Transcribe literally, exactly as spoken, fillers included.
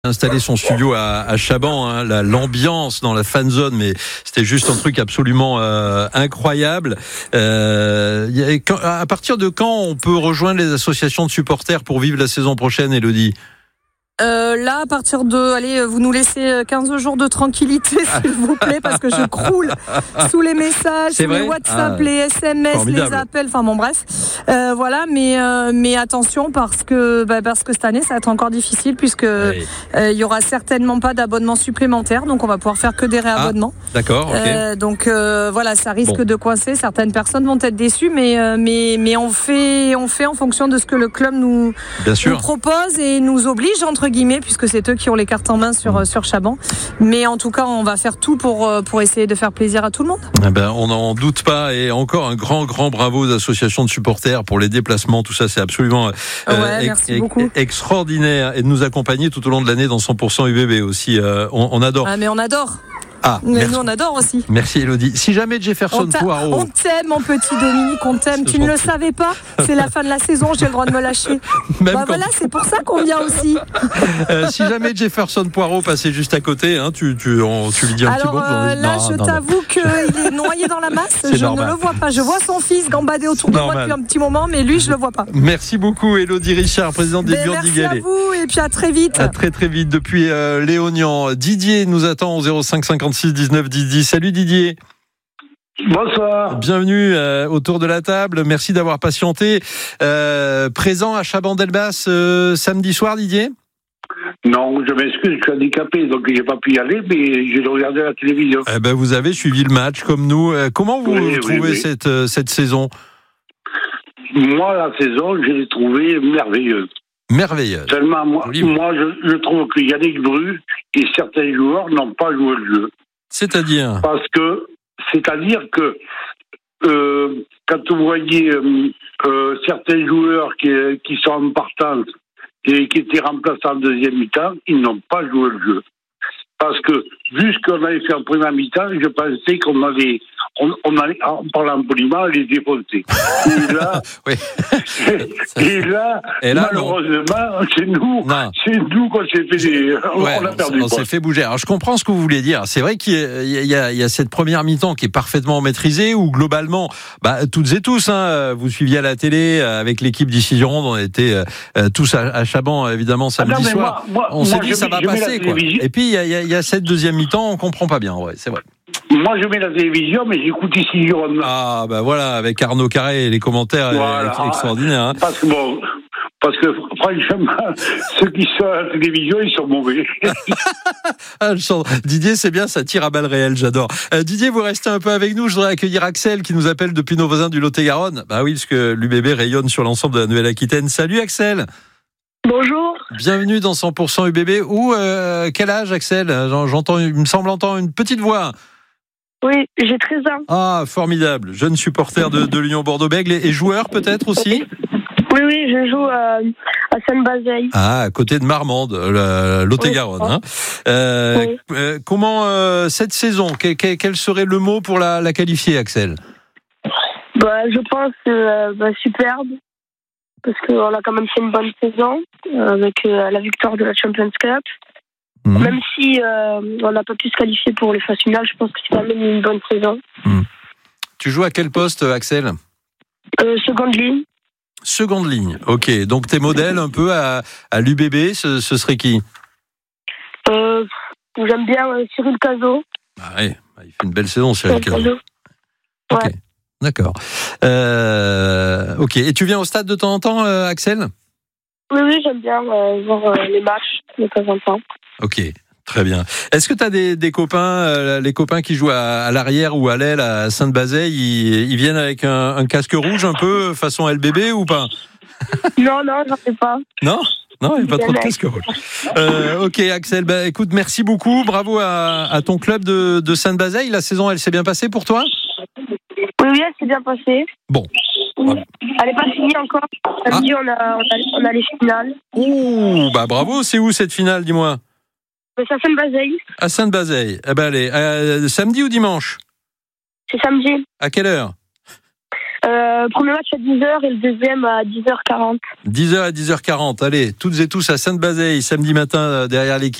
Installé son studio à, à Chaban, hein, la, l'ambiance dans la fan zone, mais c'était juste un truc absolument euh, incroyable. Euh, y a, quand, à partir de quand on peut rejoindre les associations de supporters pour vivre la saison prochaine, Élodie ? Euh, là, à partir de, allez, vous nous laissez quinze jours de tranquillité, s'il vous plaît, parce que je croule sous les messages, C'est sous vrai les WhatsApp, ah, les S M S, formidable. les appels, enfin bon, bref. Euh, voilà, mais euh, mais attention parce que bah, parce que cette année, ça va être encore difficile puisque euh, il y aura certainement pas d'abonnement supplémentaire, donc on va pouvoir faire que des réabonnements. Ah, d'accord. Ok. Euh, donc euh, voilà, ça risque Bon. de coincer. Certaines personnes vont être déçues, mais euh, mais mais on fait on fait en fonction de ce que le club nous, Bien sûr. nous propose et nous oblige entre guillemets, puisque c'est eux qui ont les cartes en main sur, sur Chaban. Mais en tout cas, on va faire tout pour, pour essayer de faire plaisir à tout le monde. Eh ben, on n'en doute pas. Et encore un grand, grand bravo aux associations de supporters pour les déplacements. Tout ça, c'est absolument euh, ouais, ex- merci beaucoup. extraordinaire. Et de nous accompagner tout au long de l'année dans cent pour cent U B B aussi. Euh, on, on adore. Ah, mais on adore. Ah, mais merci. nous, on adore aussi. Merci, Élodie. Si jamais Jefferson On, Poirot... on t'aime, mon petit Dominique, on t'aime. C'est Tu ne le gentil. savais pas. C'est la fin de la saison, j'ai le droit de me lâcher. Même Bah quand- voilà, c'est pour ça qu'on vient aussi. Euh, si jamais Jefferson Poirot passait juste à côté, hein, tu, tu, on- tu lui dis un Alors petit mot. euh, là, Non, je non, non. t'avoue qu'il est noyé dans la masse. C'est Je normal. ne le vois pas. Je vois son fils gambader autour de Normal. moi depuis un petit moment, mais lui, je le vois pas. Merci beaucoup, Élodie Richard, présidente des Mais Burdi merci à Galais. vous et puis à très vite. À très très vite depuis euh, Léognan. Didier nous attend au zéro cinq cinquante-six dix-neuf dix dix. Salut Didier. Bonsoir. Bienvenue euh, autour de la table. Merci d'avoir patienté. Euh, présent à Chaban-Delmas euh, samedi soir, Didier ? Non, je m'excuse, je suis handicapé, donc j'ai pas pu y aller, mais j'ai regardé à la télévision. Eh ben, vous avez suivi le match comme nous. Euh, comment vous Oui, oui, trouvez oui. cette euh, cette saison ? Moi, la saison, je l'ai trouvée merveilleuse. Merveilleuse. Seulement, moi, Joli. moi je, je trouve que Yannick Bru et certains joueurs n'ont pas joué le jeu. C'est-à-dire ? Parce que, c'est-à-dire que, euh, quand vous voyez euh, euh, certains joueurs qui, qui sont en partance et qui étaient remplacés en deuxième mi-temps, ils n'ont pas joué le jeu. Parce que, vu ce qu'on avait fait en première mi-temps, je pensais qu'on allait, on, on allait, en parlant poliment, les défoncer. Et là, Oui. et là, Et là, malheureusement, c'est nous, Non. c'est nous qu'on s'est fait, des, on, Ouais, on a perdu. on quoi. s'est fait bouger. Alors je comprends ce que vous voulez dire. C'est vrai qu'il y a, il y a, il y a cette première mi-temps qui est parfaitement maîtrisée, où globalement, bah, toutes et tous, hein, vous suiviez à la télé euh, avec l'équipe d'ici Gironde, on était euh, tous à, à Chaban évidemment samedi Ah non, mais soir. moi- moi- on s'est moi, dit je ça mets- va je mets la passer quoi. télévision. Et puis il y a, il y a, il y a cette deuxième mi-temps, on comprend pas bien. Ouais, c'est vrai. Moi, je mets la télévision, mais j'écoute ici Gironde. Ah bah voilà, avec Arnaud Carré et les commentaires Voilà. ex- extraordinaires. Hein. Parce que bon, parce que franchement, ceux qui sont à la télévision, ils sont mauvais. Ah, je sens- Didier, c'est bien, ça tire à balles réelles, j'adore. Euh, Didier, vous restez un peu avec nous. Je voudrais accueillir Axel qui nous appelle depuis nos voisins du Lot-et-Garonne. Bah oui, parce que l'U B B rayonne sur l'ensemble de la Nouvelle-Aquitaine. Salut Axel. Bonjour, Bienvenue dans cent pour cent U B B. Où, euh, quel âge Axel ? J'en- J'entends, il me semble entendre une petite voix. oui, j'ai treize ans. Ah, formidable. Jeune supporter de, de l'Union Bordeaux-Bègles et, et joueur peut-être aussi ? Oui, oui, je joue euh, à Sainte-Bazeille. Ah, à côté de Marmande, le Lot-et-Garonne. Hein. Euh, Oui. euh, comment euh, cette saison, quel, quel- quel serait le mot pour la, la qualifier, Axel ? Bah, je pense euh, bah, superbe, parce qu'on a quand même fait une bonne saison euh, avec euh, la victoire de la Champions Cup. Mhm. Même si euh, on n'a pas pu se qualifier pour les phases finales, je pense que c'est quand même une bonne saison. Tu joues à quel poste, Axel ? Euh, seconde ligne, Seconde ligne. Ok, donc tes modèles un peu à, à l'U B B, ce, ce serait qui ? euh, j'aime bien euh, Cyril Cazot. Ah ouais, il fait une belle saison, Cyril Cyril Cazot. Cazot. Ok, Ouais. d'accord. Euh, ok, et tu viens au stade de temps en temps, euh, Axel ? Oui, oui, j'aime bien euh, voir euh, les matchs de temps en temps. Ok, très bien. Est-ce que tu as des, des copains, euh, les copains qui jouent à, à l'arrière ou à l'aile à Sainte-Bazeille, ils, ils viennent avec un, un casque rouge un peu façon L B B ou pas ? Non, non, j'en sais pas. Non ? Non, il n'y a pas trop de Bien, casque rouge. Euh, ok, Axel, bah, écoute, merci beaucoup. Bravo à, à ton club de, de Sainte-Bazeille. La saison, elle s'est bien passée pour toi ? Oui, oui, elle s'est bien passée. Bon. Oui. Elle n'est pas finie encore. Samedi, on, a, on, a, on a les finales. Ouh, bah bravo. C'est où cette finale, dis-moi ? Mais c'est à Sainte-Bazeille. À Sainte-Bazeille. Eh ben allez, euh, samedi ou dimanche ? C'est samedi. À quelle heure ? Euh, premier match à dix heures et le deuxième à dix heures quarante. dix heures à dix heures quarante. Allez, toutes et tous à Sainte-Bazeille, samedi matin, derrière l'équipe.